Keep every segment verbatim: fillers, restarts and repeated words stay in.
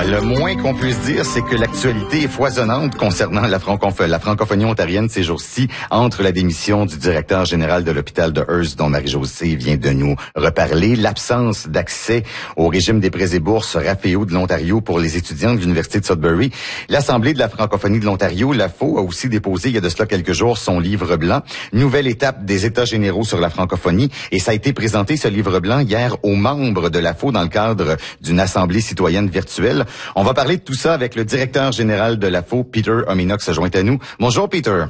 Le moins qu'on puisse dire, c'est que l'actualité est foisonnante concernant la, francoph- la francophonie ontarienne ces jours-ci, entre la démission du directeur général de l'hôpital de Hearst, dont Marie-Josée vient de nous reparler, l'absence d'accès au régime des prêts et bourses RAFEO de l'Ontario pour les étudiants de l'Université de Sudbury. L'Assemblée de la francophonie de l'Ontario, l'A F O, a aussi déposé il y a de cela quelques jours son livre blanc, nouvelle étape des États généraux sur la francophonie, et ça a été présenté, ce livre blanc, hier aux membres de l'A F O dans le cadre d'une assemblée citoyenne virtuelle. On va parler de tout ça avec le directeur général de l'A F O, Peter Ominock, se joint à nous. Bonjour, Peter.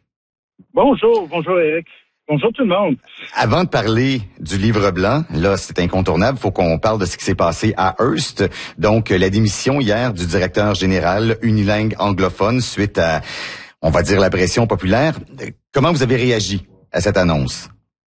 Bonjour, bonjour Eric. Bonjour tout le monde. Avant de parler du livre blanc, là, c'est incontournable, faut qu'on parle de ce qui s'est passé à Hearst. Donc, la démission hier du directeur général unilingue anglophone suite à, on va dire, la pression populaire. Comment vous avez réagi à cette annonce?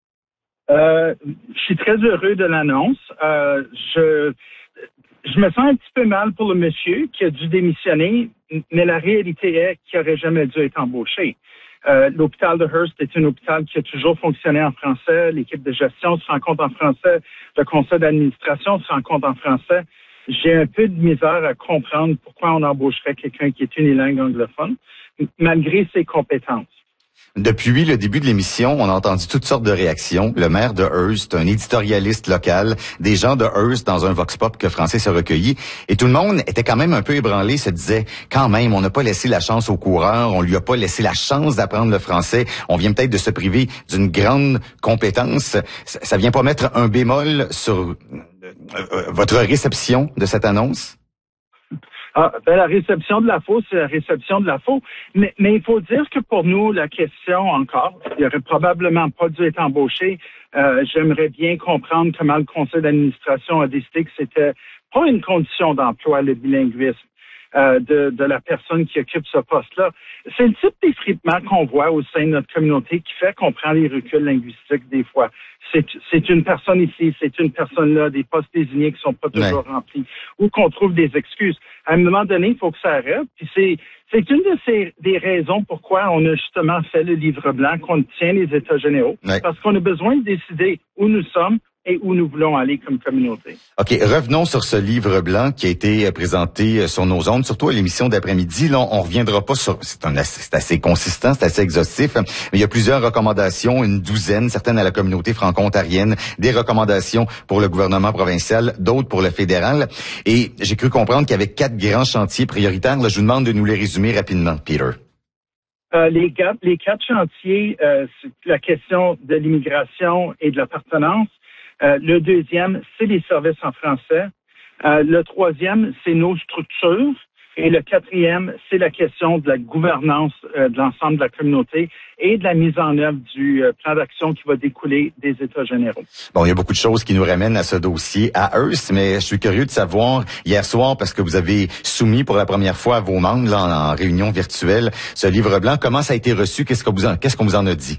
Euh, je suis très heureux de l'annonce. Euh, je, je me sens un petit peu mal pour le monsieur qui a dû démissionner, mais la réalité est qu'il n'aurait jamais dû être embauché. Euh, l'hôpital de Hearst est un hôpital qui a toujours fonctionné en français. L'équipe de gestion se rencontre en français. Le conseil d'administration se rencontre en français. J'ai un peu de misère à comprendre pourquoi on embaucherait quelqu'un qui est unilingue anglophone, malgré ses compétences. Depuis le début de l'émission, on a entendu toutes sortes de réactions. Le maire de Hearst, un éditorialiste local, des gens de Hearst dans un vox pop que Francis a recueilli. Et tout le monde était quand même un peu ébranlé, se disait, quand même, on n'a pas laissé la chance au coureur, on lui a pas laissé la chance d'apprendre le français. On vient peut-être de se priver d'une grande compétence. Ça, ça vient pas mettre un bémol sur euh, euh, votre réception de cette annonce? Ah, ben, la réception de la F O, c'est la réception de la F O. Mais, mais il faut dire que pour nous, la question encore, il aurait probablement pas dû être embauché. Euh, j'aimerais bien comprendre comment le conseil d'administration a décidé que c'était pas une condition d'emploi, le bilinguisme euh, de, de la personne qui occupe ce poste-là. C'est le type d'effritement qu'on voit au sein de notre communauté qui fait qu'on prend les reculs linguistiques des fois. C'est, c'est une personne ici, c'est une personne là, des postes désignés qui sont pas toujours ouais. remplis, ou qu'on trouve des excuses. À un moment donné, il faut que ça arrête. Puis c'est, c'est une de ces des raisons pourquoi on a justement fait le livre blanc, qu'on tient les États généraux, ouais. parce qu'on a besoin de décider où nous sommes et où nous voulons aller comme communauté. OK, revenons sur ce livre blanc qui a été présenté sur nos ondes, surtout à l'émission d'après-midi. Là, on reviendra pas sur... C'est, un, c'est assez consistant, c'est assez exhaustif, mais il y a plusieurs recommandations, une douzaine, certaines à la communauté franco-ontarienne, des recommandations pour le gouvernement provincial, d'autres pour le fédéral. Et j'ai cru comprendre qu'il y avait quatre grands chantiers prioritaires. Là, je vous demande de nous les résumer rapidement, Peter. Euh, les, quatre, les quatre chantiers, euh, c'est la question de l'immigration et de l'appartenance. Euh, le deuxième, c'est les services en français. Euh, le troisième, c'est nos structures. Et le quatrième, c'est la question de la gouvernance euh, de l'ensemble de la communauté et de la mise en œuvre du euh, plan d'action qui va découler des États généraux. Bon, il y a beaucoup de choses qui nous ramènent à ce dossier à Hearst, mais je suis curieux de savoir, hier soir, parce que vous avez soumis pour la première fois à vos membres là, en, en réunion virtuelle ce livre blanc, comment ça a été reçu? Qu'est-ce que vous en, qu'est-ce qu'on vous en a dit?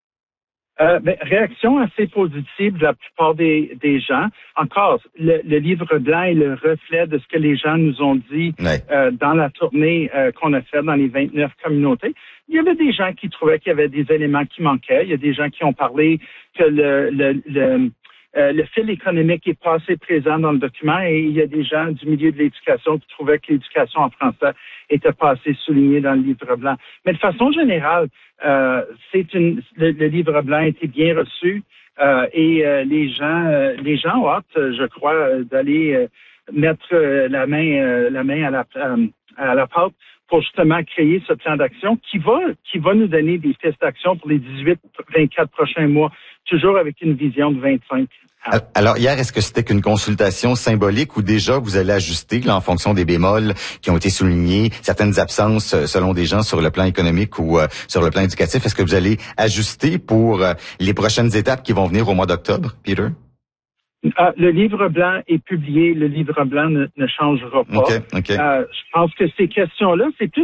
Euh, ben, réaction assez positive de la plupart des, des gens. Encore, le, le livre blanc est le reflet de ce que les gens nous ont dit ouais. euh, dans la tournée euh, qu'on a faite dans les vingt-neuf communautés. Il y avait des gens qui trouvaient qu'il y avait des éléments qui manquaient. Il y a des gens qui ont parlé que le, le, le Euh, le fil économique est pas assez présent dans le document et il y a des gens du milieu de l'éducation qui trouvaient que l'éducation en français était pas assez soulignée dans le livre blanc. Mais de façon générale, euh, c'est une, le, le livre blanc a été bien reçu euh, et euh, les gens, euh, les gens ont hâte, je crois, euh, d'aller euh, mettre euh, la main, euh, la main à la, euh, à la pâte pour justement créer ce plan d'action qui va, qui va nous donner des pistes d'action pour les dix-huit à vingt-quatre prochains mois, toujours avec une vision de vingt-cinq. Alors, hier, est-ce que c'était qu'une consultation symbolique ou déjà vous allez ajuster là, en fonction des bémols qui ont été soulignés, certaines absences selon des gens sur le plan économique ou euh, sur le plan éducatif? Est-ce que vous allez ajuster pour euh, les prochaines étapes qui vont venir au mois d'octobre, Peter? Euh, le livre blanc est publié. Le livre blanc ne, ne changera pas. Okay, okay. Euh, je pense que ces questions-là, c'est plus